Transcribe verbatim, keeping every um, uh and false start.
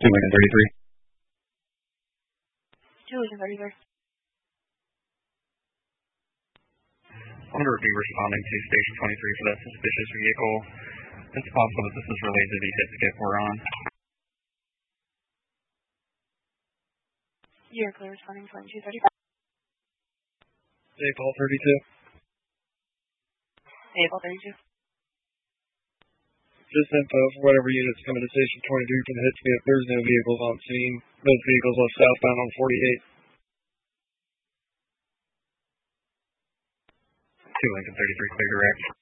two Lincoln thirty-three. two Lincoln thirty-three. I'm going to be responding to Station twenty-three for that suspicious vehicle. It's possible that this is related to the hit skip we're on. You're clear responding twenty-two thirty-five. J Paul thirty-two. J Paul thirty-two. Just info for whatever units coming to Station twenty-three from the hit skip. There's no vehicles on scene. Those vehicles are southbound on forty-eight. two Lincoln thirty-three, clear direct.